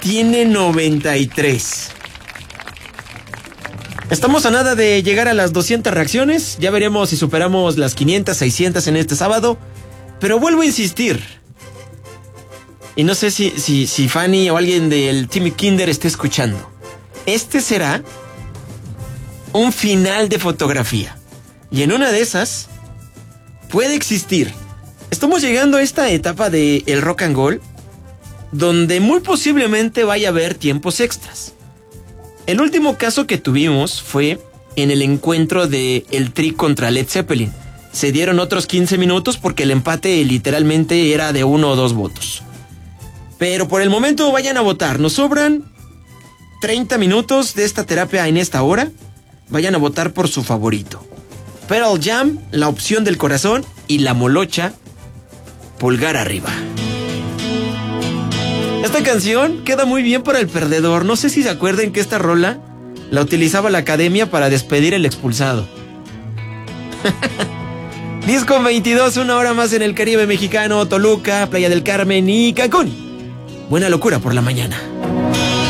tiene 93. Estamos a nada de llegar a las 200 reacciones. Ya veremos si superamos las 500, 600 en este sábado. Pero vuelvo a insistir. Y no sé si Fanny o alguien del Team Kinder esté escuchando. Este será un final de fotografía. Y en una de esas puede existir. Estamos llegando a esta etapa del rock and roll donde muy posiblemente vaya a haber tiempos extras. El último caso que tuvimos fue en el encuentro de el Tri contra Led Zeppelin. Se dieron otros 15 minutos porque el empate literalmente era de 1 o 2 votos. Pero por el momento vayan a votar. Nos sobran 30 minutos de esta terapia en esta hora. Vayan a votar por su favorito. Pearl Jam, La Opción del Corazón, y La Molocha, Pulgar Arriba. Esta canción queda muy bien para el perdedor. No sé si se acuerdan que esta rola la utilizaba la academia para despedir el expulsado. 10:22, una hora más en el Caribe mexicano, Toluca, Playa del Carmen y Cancún. Buena locura por la mañana.